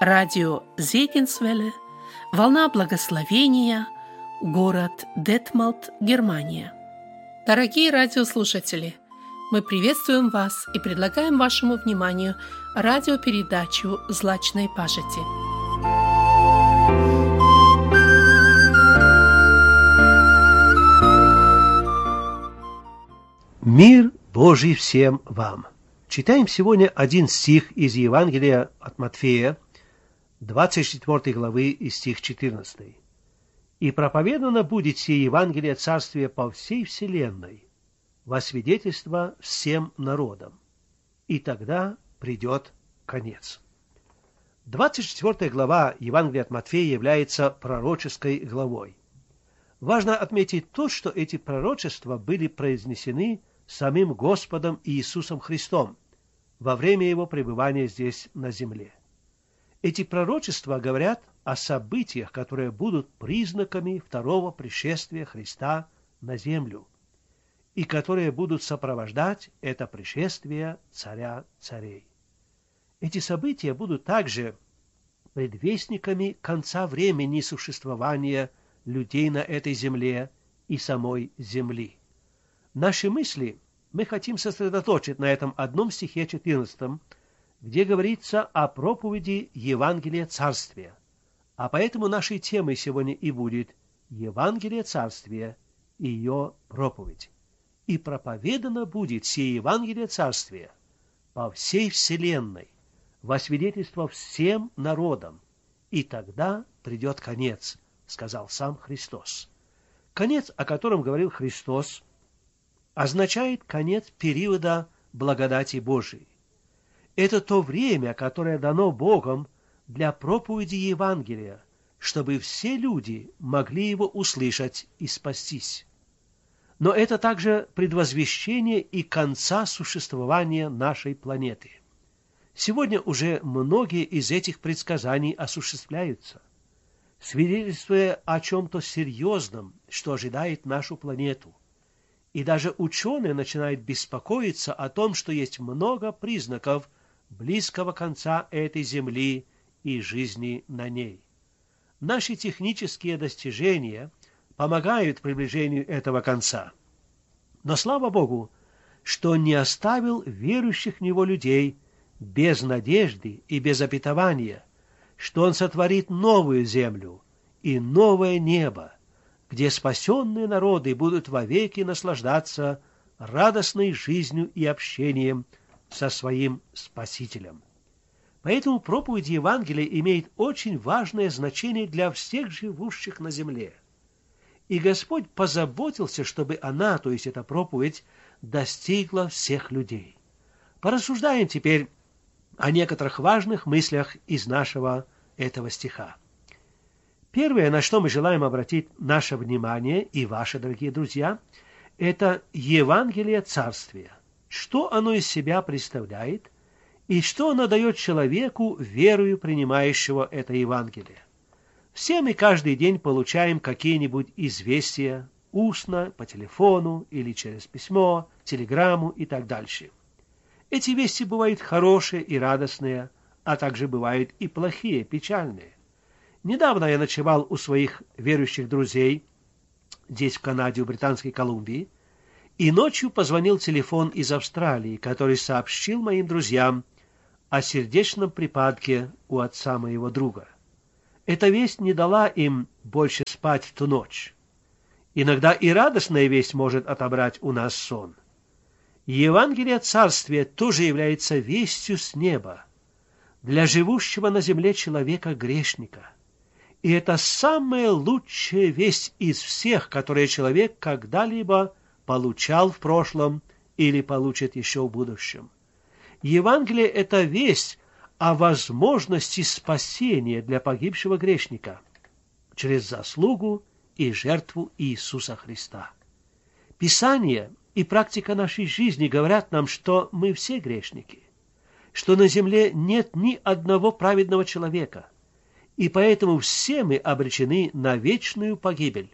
Радио Зегенсвелле, Волна Благословения, город Детмалт, Германия. Дорогие радиослушатели, мы приветствуем вас и предлагаем вашему вниманию радиопередачу «Злачной пажити». Мир Божий всем вам! Читаем сегодня один стих из Евангелия от Матфея, 24 главы и стих 14. «И проповедано будет сие Евангелие Царствия по всей вселенной, во свидетельство всем народам, и тогда придет конец». 24 глава Евангелия от Матфея является пророческой главой. Важно отметить то, что эти пророчества были произнесены самим Господом Иисусом Христом во время Его пребывания здесь на земле. Эти пророчества говорят о событиях, которые будут признаками второго пришествия Христа на землю, и которые будут сопровождать это пришествие Царя Царей. Эти события будут также предвестниками конца времени существования людей на этой земле и самой земли. Наши мысли мы хотим сосредоточить на этом одном стихе 14, где говорится о проповеди Евангелия Царствия. А поэтому нашей темой сегодня и будет Евангелие Царствия и ее проповедь. «И проповедано будет сие Евангелие Царствия по всей вселенной, во свидетельство всем народам, и тогда придет конец», сказал сам Христос. Конец, о котором говорил Христос, означает конец периода благодати Божией. Это то время, которое дано Богом для проповеди Евангелия, чтобы все люди могли его услышать и спастись. Но это также предвозвещение и конца существования нашей планеты. Сегодня уже многие из этих предсказаний осуществляются, свидетельствуя о чем-то серьезном, что ожидает нашу планету. И даже ученые начинают беспокоиться о том, что есть много признаков близкого конца этой Земли и жизни на ней. Наши технические достижения помогают приближению этого конца. Но слава Богу, что не оставил верующих в Него людей без надежды и без обетования, что Он сотворит новую землю и новое небо, где спасенные народы будут вовеки наслаждаться радостной жизнью и общением со своим Спасителем. Поэтому проповедь Евангелия имеет очень важное значение для всех живущих на земле. И Господь позаботился, чтобы она, то есть эта проповедь, достигла всех людей. Порассуждаем теперь о некоторых важных мыслях из нашего этого стиха. Первое, на что мы желаем обратить наше внимание, и ваше, дорогие друзья, это Евангелие Царствия. Что оно из себя представляет, и что оно дает человеку, верою принимающего это Евангелие. Все мы каждый день получаем какие-нибудь известия, устно, по телефону или через письмо, телеграмму и так дальше. Эти вести бывают хорошие и радостные, а также бывают и плохие, печальные. Недавно я ночевал у своих верующих друзей, здесь в Канаде, в Британской Колумбии, и ночью позвонил телефон из Австралии, который сообщил моим друзьям о сердечном припадке у отца моего друга. Эта весть не дала им больше спать в ту ночь. Иногда и радостная весть может отобрать у нас сон. Евангелие Царствия тоже является вестью с неба для живущего на земле человека-грешника. И это самая лучшая весть из всех, которые человек когда-либо получал в прошлом или получит еще в будущем. Евангелие – это весть о возможности спасения для погибшего грешника через заслугу и жертву Иисуса Христа. Писание и практика нашей жизни говорят нам, что мы все грешники, что на земле нет ни одного праведного человека, и поэтому все мы обречены на вечную погибель.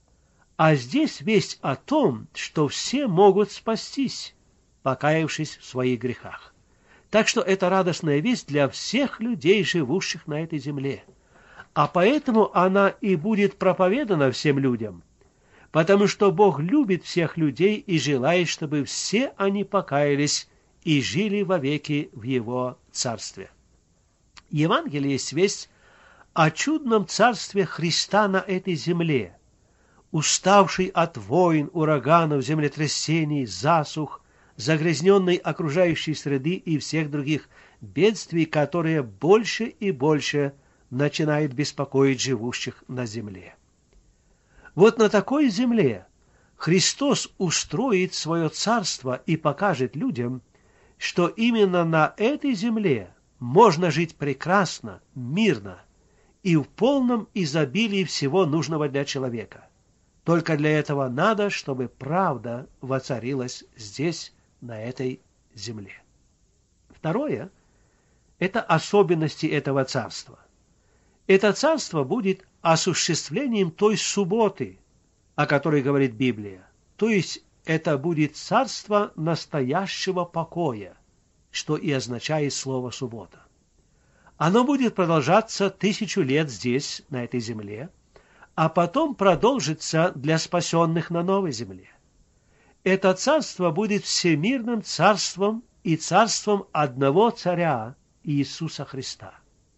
А здесь весть о том, что все могут спастись, покаявшись в своих грехах. Так что это радостная весть для всех людей, живущих на этой земле. А поэтому она и будет проповедана всем людям, потому что Бог любит всех людей и желает, чтобы все они покаялись и жили вовеки в Его Царстве. Евангелие есть весть о чудном царстве Христа на этой земле, уставший от войн, ураганов, землетрясений, засух, загрязненной окружающей среды и всех других бедствий, которые больше и больше начинают беспокоить живущих на земле. Вот на такой земле Христос устроит свое царство и покажет людям, что именно на этой земле можно жить прекрасно, мирно и в полном изобилии всего нужного для человека. Только для этого надо, чтобы правда воцарилась здесь, на этой земле. Второе – это особенности этого царства. Это царство будет осуществлением той субботы, о которой говорит Библия. То есть это будет царство настоящего покоя, что и означает слово «суббота». Оно будет продолжаться 1000 лет здесь, на этой земле, а потом продолжится для спасенных на новой земле. Это царство будет всемирным царством и царством одного царя Иисуса Христа.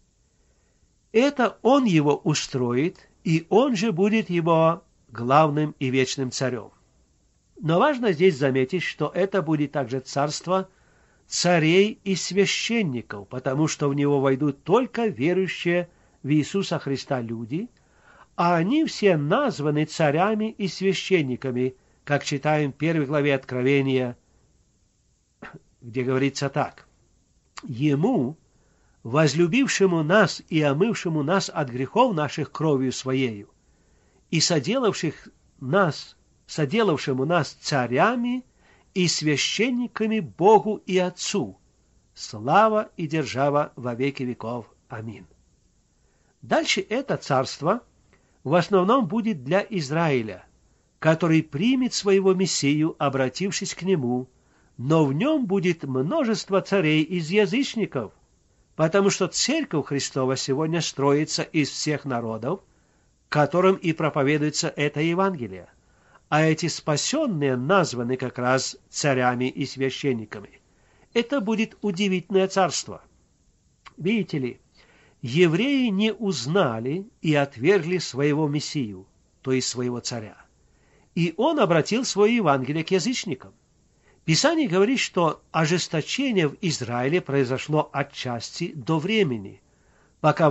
Это Он его устроит, и Он же будет его главным и вечным царем. Но важно здесь заметить, что это будет также царство царей и священников, потому что в него войдут только верующие в Иисуса Христа люди, а они все названы царями и священниками, как читаем в 1 главе Откровения, где говорится так: «Ему, возлюбившему нас и омывшему нас от грехов наших кровью Своею, и соделавшему нас царями и священниками Богу и Отцу, слава и держава во веки веков. Аминь». Дальше это царство в основном будет для Израиля, который примет своего Мессию, обратившись к нему, но в нем будет множество царей из язычников, потому что Церковь Христова сегодня строится из всех народов, которым и проповедуется это Евангелие, а эти спасенные названы как раз царями и священниками. Это будет удивительное царство. Видите ли, евреи не узнали и отвергли своего Мессию, то есть своего царя. И он обратил свое Евангелие к язычникам. Писание говорит, что ожесточение в Израиле произошло отчасти до времени, пока